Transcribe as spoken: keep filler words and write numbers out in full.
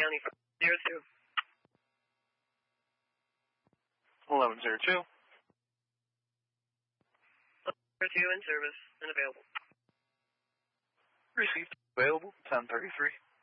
County zero two. eleven zero two. zero two in service and available. Received. Available. ten thirty-three.